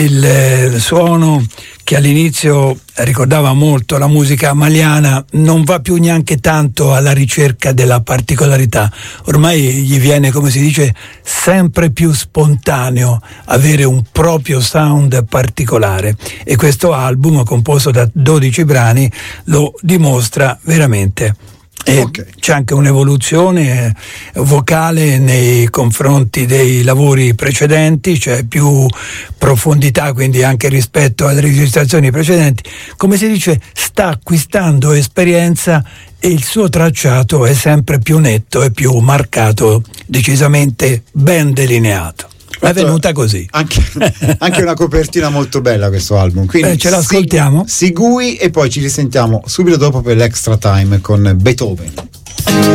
Il suono che all'inizio ricordava molto la musica maliana non va più neanche tanto alla ricerca della particolarità, ormai gli viene, come si dice, sempre più spontaneo avere un proprio sound particolare, e questo album, composto da 12 brani, lo dimostra veramente. E c'è anche un'evoluzione vocale nei confronti dei lavori precedenti, c'è più profondità quindi anche rispetto alle registrazioni precedenti, come si dice, sta acquistando esperienza e il suo tracciato è sempre più netto e più marcato, decisamente ben delineato. È venuta così. Anche una copertina molto bella questo album. Quindi ce l'ascoltiamo. Segui e poi ci risentiamo subito dopo per l'Extra Time con Beethoven.